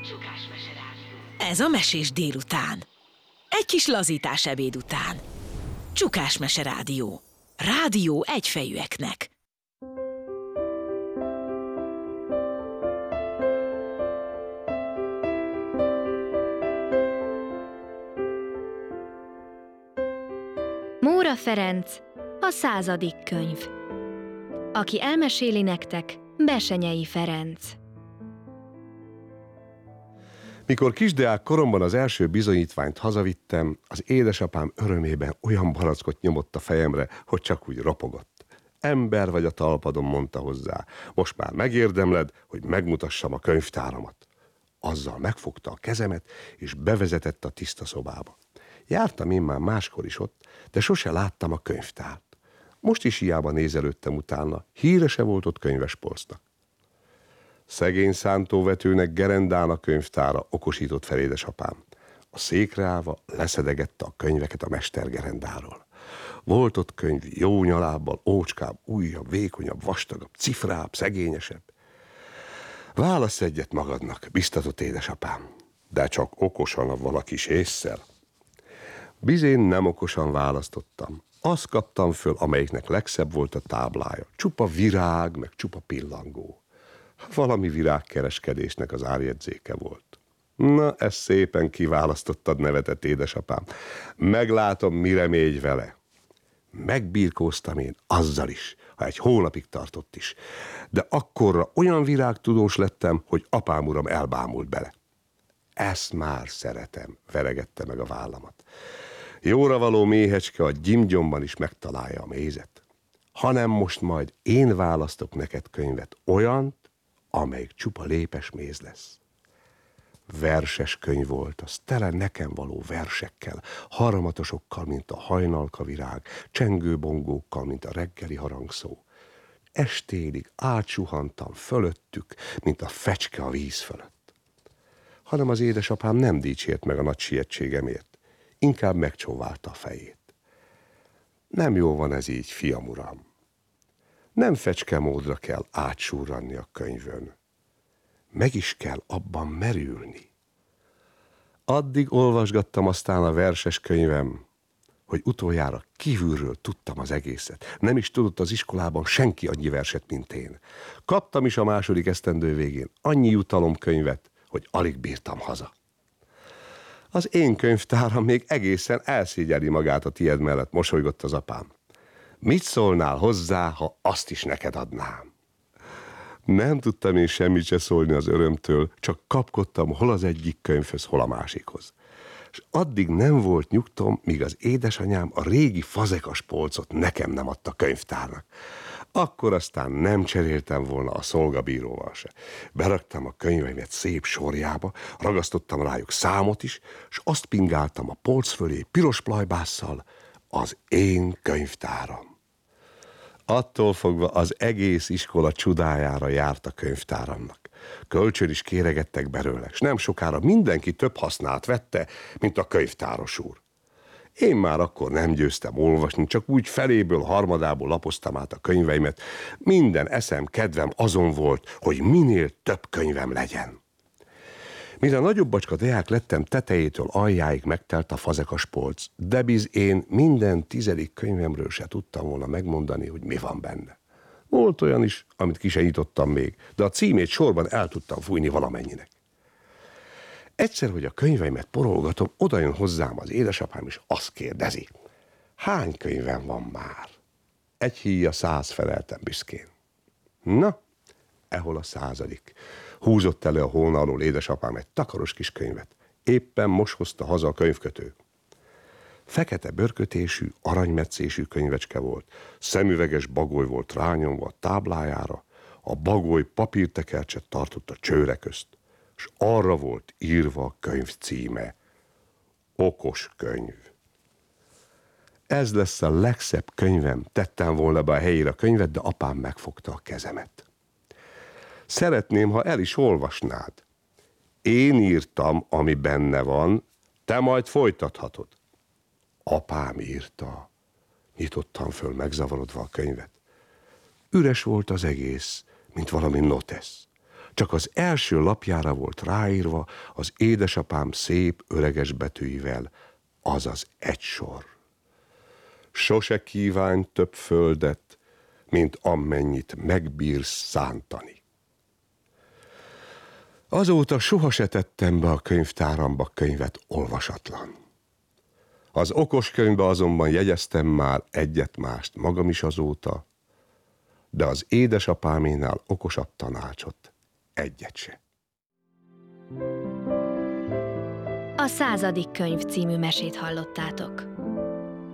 Ez a Mesés délután. Egy kis lazítás ebéd után. Csukás Mese Rádió. Rádió egyfejűeknek. Móra Ferenc, a 100. könyv. Aki elmeséli nektek, Bessenyei Ferenc. Mikor kisdeák koromban az első bizonyítványt hazavittem, az édesapám örömében olyan barackot nyomott a fejemre, hogy csak úgy ropogott. Ember vagy a talpadon, mondta hozzá. Most már megérdemled, hogy megmutassam a könyvtáramat. Azzal megfogta a kezemet, és bevezetett a tiszta szobába. Jártam én már máskor is ott, de sose láttam a könyvtárt. Most is hiába nézelődtem utána, híre se volt ott könyvespolcnak. Szegény szántóvetőnek gerendán a könyvtára, okosított fel édesapám. A székre állva leszedegette a könyveket a mestergerendáról. Volt ott könyv jó nyalábbal, ócskább, újabb, vékonyabb, vastagabb, cifrább, szegényesebb. Válasz egyet magadnak, biztatott édesapám, de csak okosan, avval kis ésszel. Bizén nem okosan választottam. Azt kaptam föl, amelyiknek legszebb volt a táblája. Csupa virág, meg csupa pillangó. Valami virágkereskedésnek az árjegyzéke volt. Na, ezt szépen kiválasztottad, nevetett édesapám. Meglátom, mire mégy vele. Megbirkóztam én azzal is, ha egy hónapig tartott is. De akkorra olyan virágtudós lettem, hogy apám uram elbámult bele. Ezt már szeretem, veregette meg a vállamat. Jóra való méhecske a gyimgyomban is megtalálja a mézet. Hanem most majd én választok neked könyvet, olyant, amelyik csupa lépes méz lesz. Verses könyv volt, az tele nekem való versekkel, harmatosokkal, mint a hajnalka virág, csengőbongókkal, mint a reggeli harangszó. Estélig átsuhantam fölöttük, mint a fecske a víz fölött. Hanem az édesapám nem dicsért meg a nagy sietségemért, inkább megcsóválta a fejét. Nem jó van ez így, fiam uram. Nem fecskemódra kell átsúrranni a könyvön. Meg is kell abban merülni. Addig olvasgattam aztán a verses könyvem, hogy utoljára kívülről tudtam az egészet. Nem is tudott az iskolában senki annyi verset, mint én. Kaptam is a második esztendő végén annyi jutalomkönyvet, hogy alig bírtam haza. Az én könyvtáram még egészen elszégyeli magát a tied mellett, mosolygott az apám. Mit szólnál hozzá, ha azt is neked adnám? Nem tudtam én semmit se szólni az örömtől, csak kapkodtam hol az egyik könyvhöz, hol a másikhoz. És addig nem volt nyugtom, míg az édesanyám a régi fazekas polcot nekem nem adta könyvtárnak. Akkor aztán nem cseréltem volna a szolgabíróval se. Beraktam a könyveimet szép sorjába, ragasztottam rájuk számot is, és azt pingáltam a polc fölé piros plajbásszal, az én könyvtáram. Attól fogva az egész iskola csodájára járt a könyvtáramnak. Kölcsön is kéregettek belőle, és nem sokára mindenki több hasznát vette, mint a könyvtáros úr. Én már akkor nem győztem olvasni, csak úgy feléből, harmadából lapoztam át a könyveimet. Minden eszem, kedvem azon volt, hogy minél több könyvem legyen. Mire nagyobb bacska deák lettem, tetejétől aljáig megtelt a fazekas polc, de biz én minden 10. könyvemről se tudtam volna megmondani, hogy mi van benne. Volt olyan is, amit ki se nyitottam még, de a címét sorban el tudtam fújni valamennyinek. Egyszer, hogy a könyveimet porolgatom, oda jön hozzám az édesapám, és azt kérdezi. Hány könyvem van már? Egy híja 100, feleltem büszkén. Na, ehol a 100. Húzott elő a hólna alól édesapám egy takaros kis könyvet. Éppen most hozta haza a könyvkötő. Fekete bőrkötésű, aranymetszésű könyvecske volt. Szemüveges bagoly volt rányomva a táblájára. A bagoly papírtekercset tartott a csőre közt. És arra volt írva a könyv címe. Okos könyv. Ez lesz a legszebb könyvem. Tettem volna be a helyére a könyvet, de apám megfogta a kezemet. Szeretném, ha el is olvasnád. Én írtam, ami benne van, te majd folytathatod. Apám írta. Nyitottam föl megzavarodva a könyvet. Üres volt az egész, mint valami notesz. Csak az első lapjára volt ráírva az édesapám szép öreges betűivel, azaz egy sor. Sose kívánj több földet, mint amennyit megbírsz szántani. Azóta soha se tettem be a könyvtáramba könyvet olvasatlan. Az okos könyvbe azonban jegyeztem már egyet-mást magam is azóta, de az édesapáménál okosabb tanácsot egyet se. A 100. könyv című mesét hallottátok.